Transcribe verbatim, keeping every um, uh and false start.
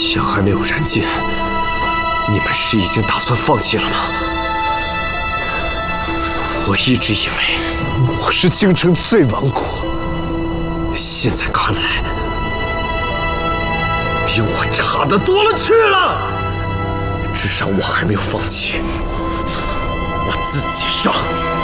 香还没有燃尽，你们是已经打算放弃了吗？我一直以为我是京城最顽固，现在看来，比我差的多了去了。至少我还没有放弃，我自己上。